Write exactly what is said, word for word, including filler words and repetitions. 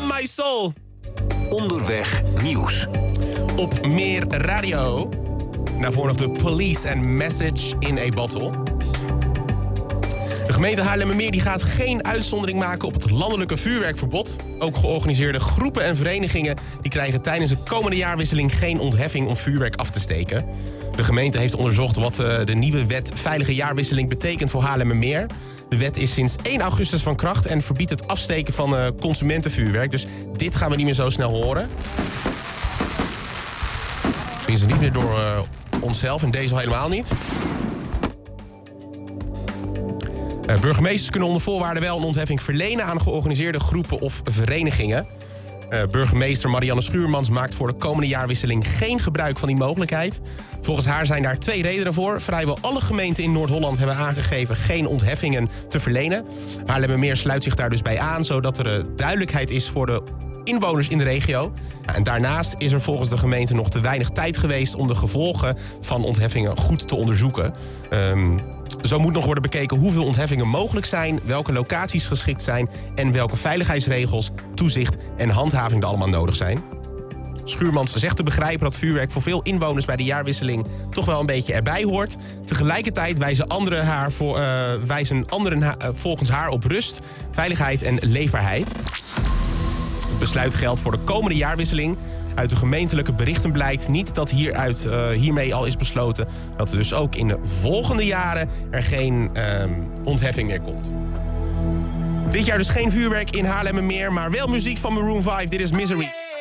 My Soul. Onderweg nieuws. Op Meer Radio. Daarvoor nog de Police and Message in a Bottle. De gemeente Haarlemmermeer die gaat geen uitzondering maken op het landelijke vuurwerkverbod. Ook georganiseerde groepen en verenigingen die krijgen tijdens de komende jaarwisseling geen ontheffing om vuurwerk af te steken. De gemeente heeft onderzocht wat de nieuwe wet Veilige Jaarwisseling betekent voor Haarlemmermeer. De wet is sinds één augustus van kracht en verbiedt het afsteken van consumentenvuurwerk. Dus dit gaan we niet meer zo snel horen. Is het niet meer door uh, onszelf en deze al helemaal niet. Uh, burgemeesters kunnen onder voorwaarden wel een ontheffing verlenen aan georganiseerde groepen of verenigingen. Uh, burgemeester Marianne Schuurmans maakt voor de komende jaarwisseling geen gebruik van die mogelijkheid. Volgens haar zijn daar twee redenen voor. Vrijwel alle gemeenten in Noord-Holland hebben aangegeven geen ontheffingen te verlenen. Haarlemmermeer sluit zich daar dus bij aan, zodat er uh, duidelijkheid is voor de inwoners in de regio. Ja, en daarnaast is er volgens de gemeente nog te weinig tijd geweest om de gevolgen van ontheffingen goed te onderzoeken. Um, Zo moet nog worden bekeken hoeveel ontheffingen mogelijk zijn, welke locaties geschikt zijn en welke veiligheidsregels, toezicht en handhaving er allemaal nodig zijn. Schuurmans zegt te begrijpen dat vuurwerk voor veel inwoners bij de jaarwisseling toch wel een beetje erbij hoort. Tegelijkertijd wijzen anderen, haar voor, uh, wijzen anderen ha- uh, volgens haar op rust, veiligheid en leefbaarheid. Het besluit geldt voor de komende jaarwisseling. Uit de gemeentelijke berichten blijkt niet dat hieruit, uh, hiermee al is besloten dat er dus ook in de volgende jaren er geen uh, ontheffing meer komt. Dit jaar dus geen vuurwerk in Haarlemmermeer, maar wel muziek van Maroon vijf. Dit is Misery.